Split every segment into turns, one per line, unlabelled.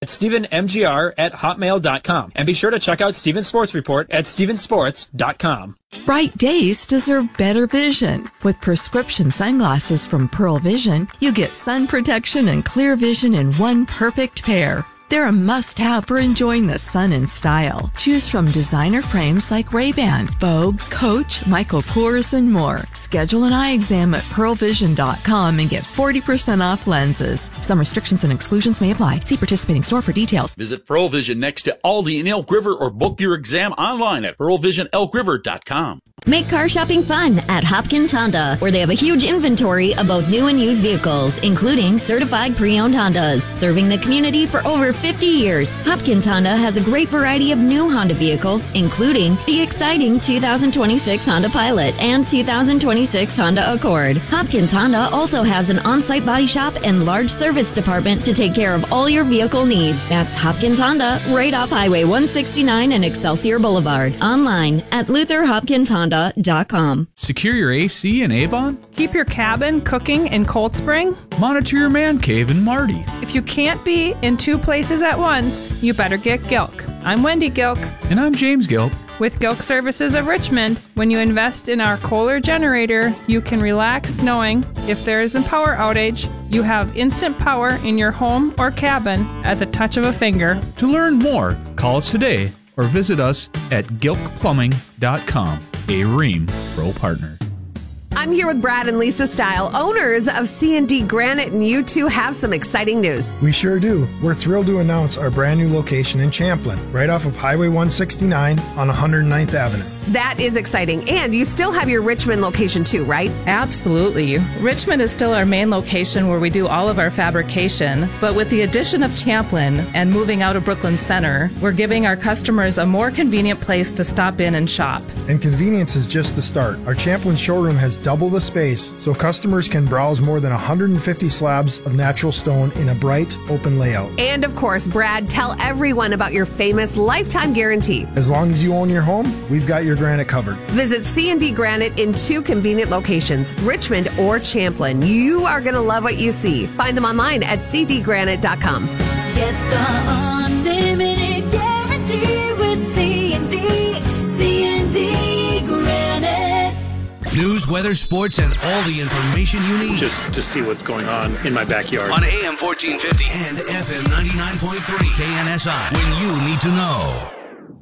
StephenMGR@hotmail.com. And be sure to check out Steven's Sports Report at stevensports.com.
Bright days deserve better vision. With prescription sunglasses from Pearl Vision, you get sun protection and clear vision in one perfect pair. They're a must-have for enjoying the sun in style. Choose from designer frames like Ray-Ban, Vogue, Coach, Michael Kors, and more. Schedule an eye exam at pearlvision.com and get 40% off lenses. Some restrictions and exclusions may apply. See participating store for details.
Visit Pearl Vision next to Aldi in Elk River or book your exam online at pearlvisionelkriver.com.
Make car shopping fun at Hopkins Honda, where they have a huge inventory of both new and used vehicles, including certified pre-owned Hondas. Serving the community for over 50 years, Hopkins Honda has a great variety of new Honda vehicles, including the exciting 2026 Honda Pilot and 2026 Honda Accord. Hopkins Honda also has an on-site body shop and large service department to take care of all your vehicle needs. That's Hopkins Honda, right off Highway 169 and Excelsior Boulevard. Online at LutherHopkinsHonda.com.
Secure your AC in Avon?
Keep your cabin cooking in Cold Spring?
Monitor your man cave in Marty.
If you can't be in two places at once, you better get Gilk. I'm Wendy Gilk.
And I'm James Gilk.
With Gilk Services of Richmond, when you invest in our Kohler generator, you can relax knowing if there is a power outage, you have instant power in your home or cabin at the touch of a finger.
To learn more, call us today or visit us at gilkplumbing.com, a Rheem Pro partner.
I'm here with Brad and Lisa Style, owners of C&D Granite, and you two have some exciting news.
We sure do. We're thrilled to announce our brand new location in Champlin, right off of Highway 169 on 109th Avenue.
That is exciting. And you still have your Richmond location too, right?
Absolutely. Richmond is still our main location where we do all of our fabrication, but with the addition of Champlin and moving out of Brooklyn Center, we're giving our customers a more convenient place to stop in and shop.
And convenience is just the start. Our Champlin showroom has double the space, so customers can browse more than 150 slabs of natural stone in a bright, open layout.
And of course, Brad, tell everyone about your famous lifetime guarantee.
As long as you own your home, we've got your granite covered.
Visit C&D Granite in two convenient locations, Richmond or Champlin. You are going to love what you see. Find them online at cdgranite.com.
Get the unlimited guarantee with C&D Granite.
News, weather, sports, and all the information you need.
Just to see what's going on in my backyard.
On AM 1450 and FM 99.3 KNSI. When you need to know.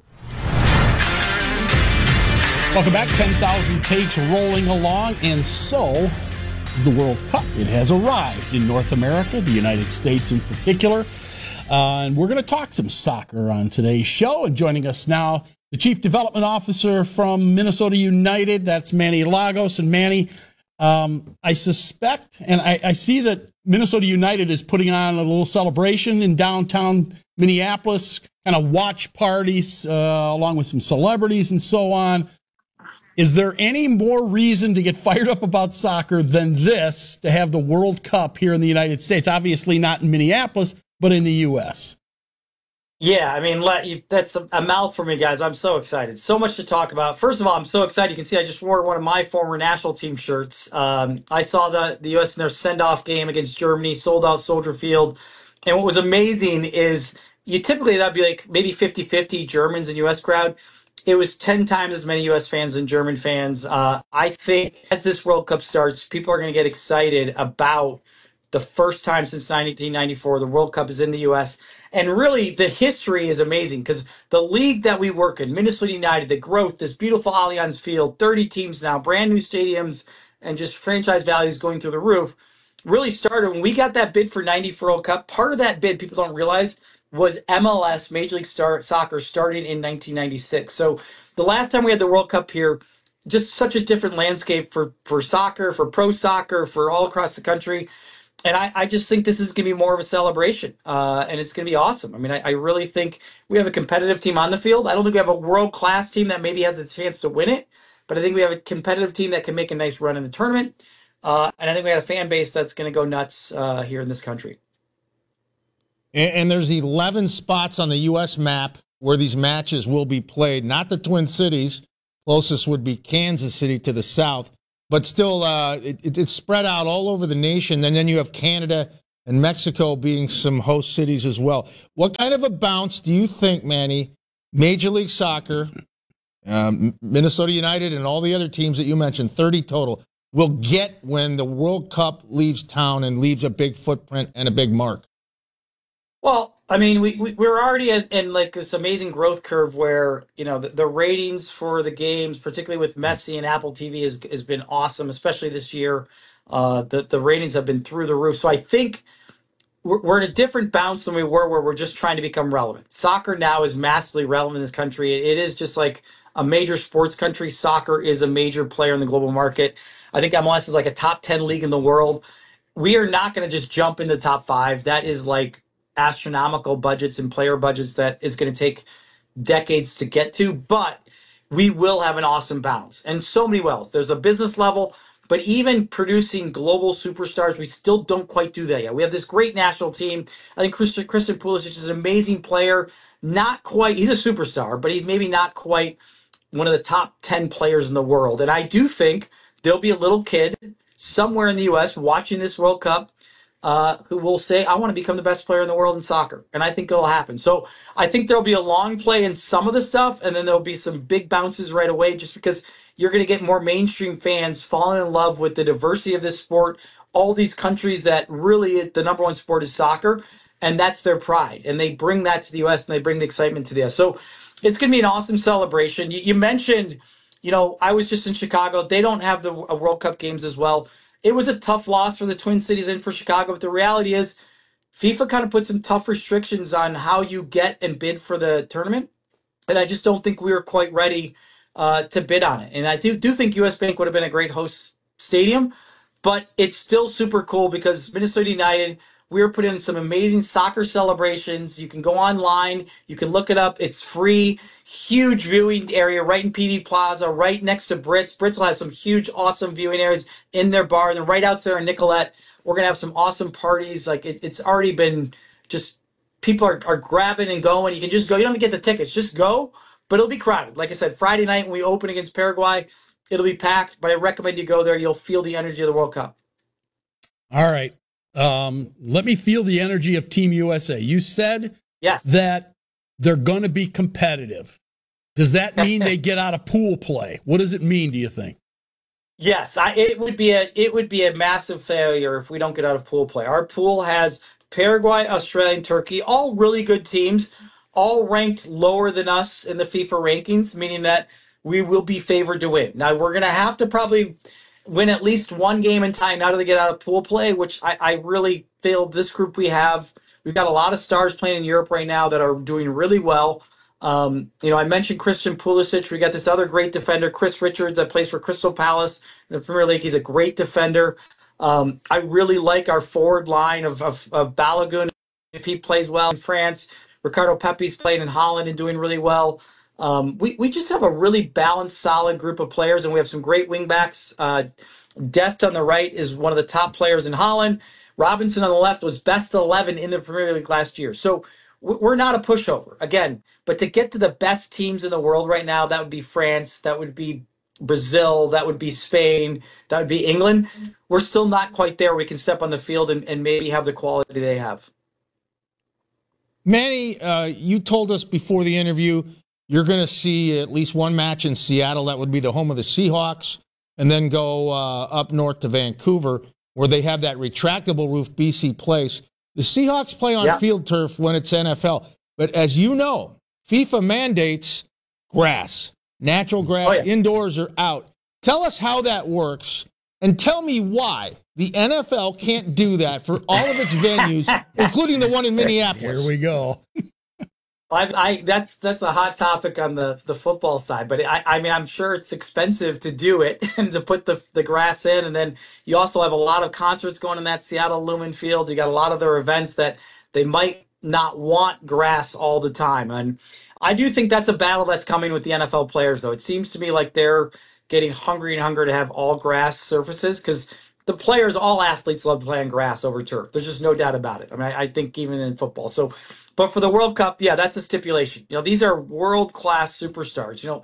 Welcome back. 10,000 takes rolling along, and so is the World Cup. It has arrived in North America, the United States in particular. And we're going to talk some soccer on today's show. And joining us now, the Chief Development Officer from Minnesota United. That's Manny Lagos. And Manny, I suspect, and I see that Minnesota United is putting on a little celebration in downtown Minneapolis, kind of watch parties along with some celebrities and so on. Is there any more reason to get fired up about soccer than this, to have the World Cup here in the United States? Obviously not in Minneapolis, but in the U.S.
Yeah, I mean, that's a mouth for me, guys. I'm so excited. So much to talk about. First of all, I'm so excited. You can see I just wore one of my former national team shirts. I saw the U.S. in their send-off game against Germany, sold out Soldier Field. And what was amazing is that'd be like maybe 50-50 Germans and U.S. crowd. It was 10 times as many U.S. fans than German fans. I think as this World Cup starts, people are going to get excited about the first time since 1994 the World Cup is in the U.S. And really, the history is amazing because the league that we work in, Minnesota United, the growth, this beautiful Allianz Field, 30 teams now, brand new stadiums, and just franchise values going through the roof, really started when we got that bid for 94 World Cup. Part of that bid, people don't realize, was MLS, Major League Soccer, starting in 1996. So the last time we had the World Cup here, just such a different landscape for soccer, for pro soccer, for all across the country. And I just think this is going to be more of a celebration, and it's going to be awesome. I mean, I really think we have a competitive team on the field. I don't think we have a world-class team that maybe has a chance to win it, but I think we have a competitive team that can make a nice run in the tournament. And I think we got a fan base that's going to go nuts here in this country.
And there's 11 spots on the U.S. map where these matches will be played. Not the Twin Cities. Closest would be Kansas City to the south. But still, it's spread out all over the nation. And then you have Canada and Mexico being some host cities as well. What kind of a bounce do you think, Manny, Major League Soccer, Minnesota United, and all the other teams that you mentioned, 30 total, will get when the World Cup leaves town and leaves a big footprint and a big mark?
Well, I mean, we're already in like this amazing growth curve where, you know, the ratings for the games, particularly with Messi and Apple TV, has been awesome, especially this year. The ratings have been through the roof. So I think we're in a different bounce than we were, where we're just trying to become relevant. Soccer now is massively relevant in this country. It is just like a major sports country. Soccer is a major player in the global market. I think MLS is like a top 10 league in the world. We are not going to just jump in the top 5. That is like astronomical budgets and player budgets that is going to take decades to get to, but we will have an awesome bounce. And so many wells. There's a business level, but even producing global superstars, we still don't quite do that yet. We have this great national team. I think Christian Pulisic is an amazing player. Not quite, he's a superstar, but he's maybe not quite one of the top 10 players in the world. And I do think there'll be a little kid somewhere in the U.S. watching this World Cup who will say, I want to become the best player in the world in soccer. And I think it'll happen. So I think there'll be a long play in some of the stuff, and then there'll be some big bounces right away, just because you're going to get more mainstream fans falling in love with the diversity of this sport. All these countries that really, the number one sport is soccer, and that's their pride. And they bring that to the U.S., and they bring the excitement to the U.S. So it's going to be an awesome celebration. You mentioned, you know, I was just in Chicago. They don't have the World Cup games as well. It was a tough loss for the Twin Cities and for Chicago, but the reality is FIFA kind of put some tough restrictions on how you get and bid for the tournament, and I just don't think we were quite ready to bid on it. And I do think US Bank would have been a great host stadium, but it's still super cool because Minnesota United, we were putting in some amazing soccer celebrations. You can go online. You can look it up. It's free. Huge viewing area right in PV Plaza, right next to Brits. Brits will have some huge, awesome viewing areas in their bar. And then right out there in Nicolette, we're going to have some awesome parties. Like it's already been just, people are grabbing and going. You can just go. You don't have to get the tickets. Just go, but it'll be crowded. Like I said, Friday night when we open against Paraguay, it'll be packed, but I recommend you go there. You'll feel the energy of the World Cup.
All right. Let me feel the energy of Team USA. You said
yes,
that they're going to be competitive. Does that mean they get out of pool play? What does it mean, do you think?
Yes, it would be a massive failure if we don't get out of pool play. Our pool has Paraguay, Australia, and Turkey, all really good teams, all ranked lower than us in the FIFA rankings, meaning that we will be favored to win. Now, we're going to have to probably win at least one game in time now to get out of pool play, which I really feel this group we've got a lot of stars playing in Europe right now that are doing really well. You know, I mentioned Christian Pulisic. We got this other great defender, Chris Richards, that plays for Crystal Palace in the Premier League. He's a great defender. I really like our forward line of Balogun, if he plays well in France. Ricardo Pepi's playing in Holland and doing really well. We just have a really balanced, solid group of players, and we have some great wingbacks. Dest on the right is one of the top players in Holland. Robinson on the left was best 11 in the Premier League last year. So we're not a pushover, again. But to get to the best teams in the world right now, that would be France, that would be Brazil, that would be Spain, that would be England. We're still not quite there. We can step on the field and maybe have the quality they have.
Manny, you told us before the interview you're going to see at least one match in Seattle. That would be the home of the Seahawks, and then go up north to Vancouver, where they have that retractable roof, BC Place. The Seahawks play on field turf when it's NFL. But as you know, FIFA mandates grass, natural grass, indoors or out. Tell us how that works, and tell me why the NFL can't do that for all of its venues, including the one in Minneapolis.
Here we go.
That's a hot topic on the football side, but I mean, I'm sure it's expensive to do it and to put the grass in, and then you also have a lot of concerts going in that Seattle Lumen Field. You got a lot of their events that they might not want grass all the time, and I do think that's a battle that's coming with the NFL players, though. It seems to me like they're getting hungry to have all grass surfaces, because the players, all athletes, love to play on grass over turf. There's just no doubt about it. I mean, I think even in football. So, but for the World Cup, yeah, that's a stipulation. You know, these are world-class superstars. You know,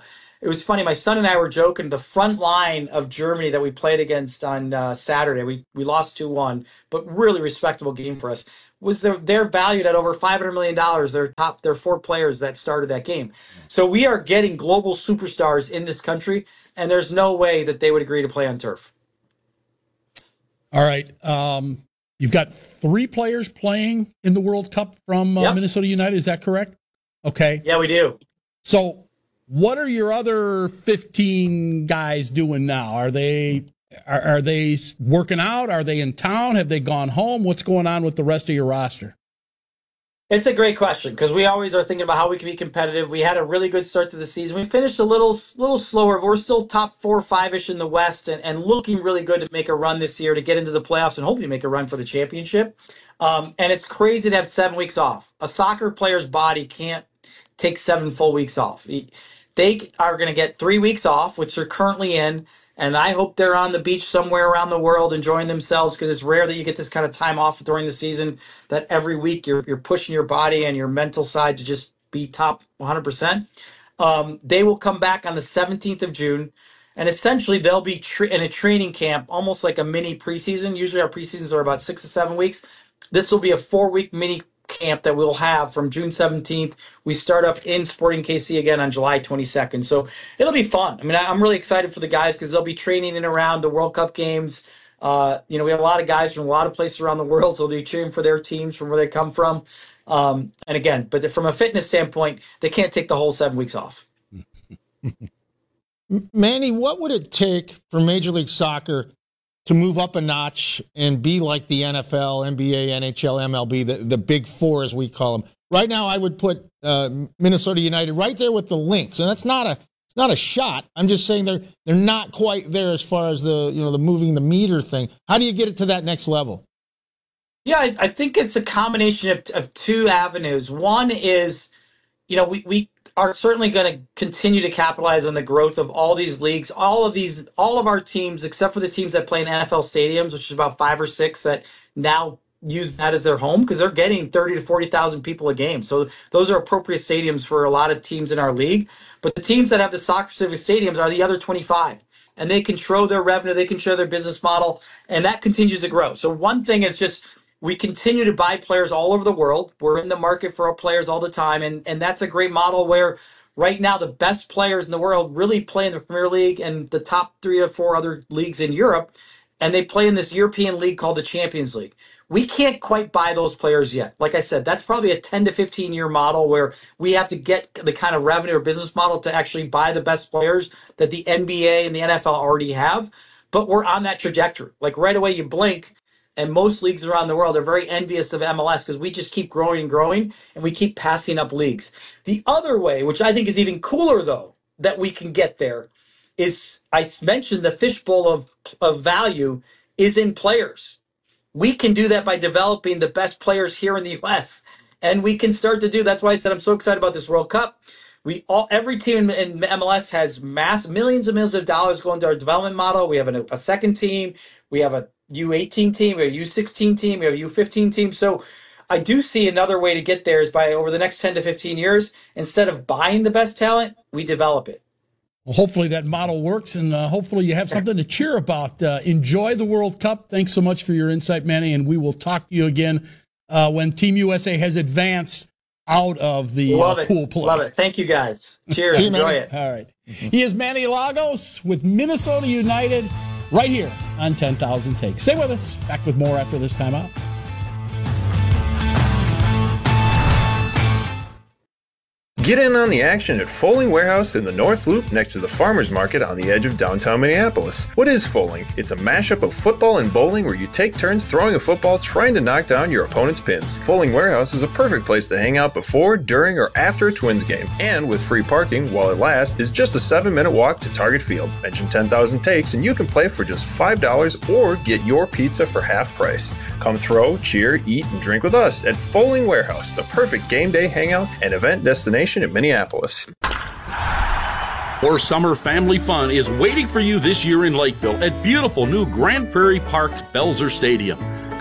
It was funny. My son and I were joking. The front line of Germany that we played against on Saturday, we lost 2-1, but really respectable game for us. Was they're valued at over $500 million. They're 4 players that started that game. So we are getting global superstars in this country, and there's no way that they would agree to play on turf.
All right. You've got 3 players playing in the World Cup from Minnesota United. Is that correct? Okay.
Yeah, we do.
So what are your other 15 guys doing now? Are they working out? Are they in town? Have they gone home? What's going on with the rest of your roster?
It's a great question because we always are thinking about how we can be competitive. We had a really good start to the season. We finished a little slower, but we're still top 4 or 5-ish in the West and looking really good to make a run this year to get into the playoffs and hopefully make a run for the championship. And it's crazy to have 7 weeks off. A soccer player's body can't take 7 full weeks off. They are going to get 3 weeks off, which they're currently in. And I hope they're on the beach somewhere around the world enjoying themselves because it's rare that you get this kind of time off during the season, that every week you're pushing your body and your mental side to just be top 100%. They will come back on the 17th of June, and essentially they'll be in a training camp, almost like a mini preseason. Usually our preseasons are about 6 to 7 weeks. This will be a 4-week mini camp that we'll have from June 17th. We start up in Sporting KC again on July 22nd. So it'll be fun. I mean, I'm really excited for the guys because they'll be training in around the World Cup games. We have a lot of guys from a lot of places around the world, so they'll be cheering for their teams from where they come from. And again, but from a fitness standpoint, they can't take the whole 7 weeks off.
Manny, what would it take for Major League Soccer to move up a notch and be like the NFL, NBA, NHL, MLB, the big 4 as we call them? Right now, I would put Minnesota United right there with the Lynx, and it's not a shot. I'm just saying they're not quite there as far as the moving the meter thing. How do you get it to that next level?
Yeah, I think it's a combination of 2 avenues. One is, we are certainly going to continue to capitalize on the growth of all these leagues. All of our teams, except for the teams that play in NFL stadiums, which is about 5 or 6 that now use that as their home because they're getting 30 to 40,000 people a game. So those are appropriate stadiums for a lot of teams in our league. But the teams that have the soccer-specific stadiums are the other 25. And they control their revenue, they control their business model, and that continues to grow. So one thing is just we continue to buy players all over the world. We're in the market for our players all the time, and that's a great model where right now the best players in the world really play in the Premier League and the top 3 or 4 other leagues in Europe, and they play in this European league called the Champions League. We can't quite buy those players yet. Like I said, that's probably a 10 to 15-year model where we have to get the kind of revenue or business model to actually buy the best players that the NBA and the NFL already have, but we're on that trajectory. Like right away you blink, and most leagues around the world are very envious of MLS because we just keep growing and growing, and we keep passing up leagues. The other way, which I think is even cooler, though, that we can get there is, I mentioned the fishbowl of value is in players. We can do that by developing the best players here in the U.S., and we can start to do. That's why I said I'm so excited about this World Cup. Every team in MLS has millions and millions of dollars going to our development model. We have a second team. We have a U18 team, we have a U16 team, we have a U15 team. So I do see another way to get there is by over the next 10 to 15 years, instead of buying the best talent, we develop it.
Well, hopefully that model works, and hopefully you have something to cheer about. Enjoy the World Cup. Thanks so much for your insight, Manny, and we will talk to you again when Team USA has advanced out of the pool play.
Love it. Thank you, guys. Cheers. Enjoy it.
All right. He is Manny Lagos with Minnesota United right here on 10,000 Takes. Stay with us. Back with more after this time out.
Get in on the action at Foaling Warehouse in the North Loop next to the Farmers Market on the edge of downtown Minneapolis. What is Foaling? It's a mashup of football and bowling where you take turns throwing a football trying to knock down your opponent's pins. Foaling Warehouse is a perfect place to hang out before, during, or after a Twins game. And with free parking while it lasts, is just a 7-minute walk to Target Field. Mention 10,000 Takes and you can play for just $5 or get your pizza for half price. Come throw, cheer, eat, and drink with us at Foaling Warehouse, the perfect game day hangout and event destination in Minneapolis.
More summer family fun is waiting for you this year in Lakeville at beautiful new Grand Prairie Park's Belzer Stadium.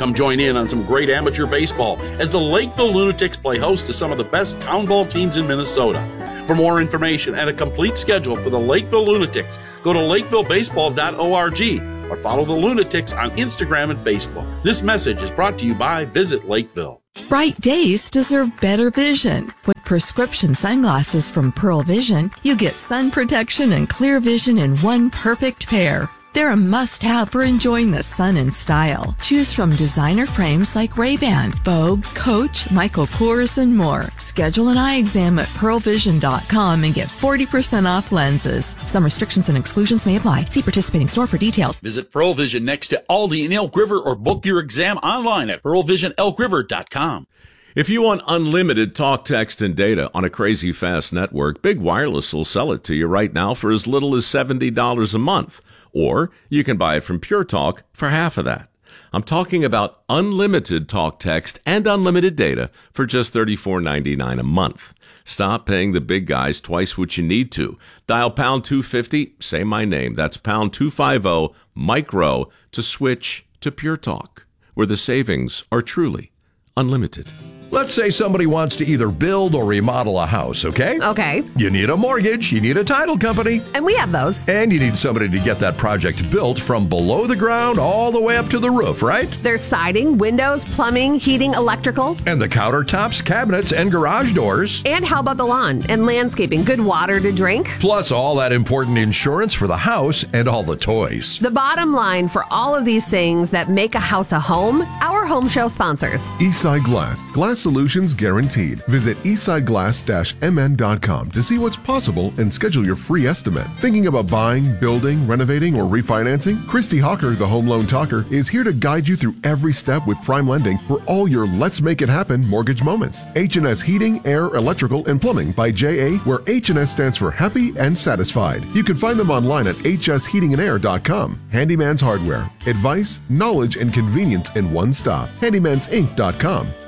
Come join in on some great amateur baseball as the Lakeville Lunatics play host to some of the best town ball teams in Minnesota. For more information and a complete schedule for the Lakeville Lunatics, go to lakevillebaseball.org or follow the Lunatics on Instagram and Facebook. This message is brought to you by Visit Lakeville.
Bright days deserve better vision. With prescription sunglasses from Pearl Vision, you get sun protection and clear vision in one perfect pair. They're a must-have for enjoying the sun in style. Choose from designer frames like Ray-Ban, Vogue, Coach, Michael Kors, and more. Schedule an eye exam at pearlvision.com and get 40% off lenses. Some restrictions and exclusions may apply. See participating store for details.
Visit Pearl Vision next to Aldi in Elk River or book your exam online at pearlvisionelkriver.com.
If you want unlimited talk, text, and data on a crazy fast network, Big Wireless will sell it to you right now for as little as $70 a month. Or you can buy it from Pure Talk for half of that. I'm talking about unlimited talk, text, and unlimited data for just $34.99 a month. Stop paying the big guys twice what you need to. Dial pound 250, say my name. That's pound 250, micro, to switch to Pure Talk, where the savings are truly unlimited.
Let's say somebody wants to either build or remodel a house, okay?
Okay.
You need a mortgage, you need a title company.
And we have those.
And you need somebody to get that project built from below the ground all the way up to the roof, right?
There's siding, windows, plumbing, heating, electrical.
And the countertops, cabinets, and garage doors.
And how about the lawn and landscaping? Good water to drink.
Plus all that important insurance for the house and all the toys.
The bottom line for all of these things that make a house a home, our home show sponsors.
Eastside Glass. Glass solutions guaranteed. Visit eastsideglass-mn.com to see what's possible and schedule your free estimate. Thinking about buying, building, renovating, or refinancing? Christy Hawker, the Home Loan Talker, is here to guide you through every step with prime lending for all your let's make it happen mortgage moments. H&S Heating, Air, Electrical, and Plumbing by J.A., where H&S stands for happy and satisfied. You can find them online at hsheatingandair.com. Handyman's Hardware. Advice, knowledge, and convenience in one stop. handymansinc.com.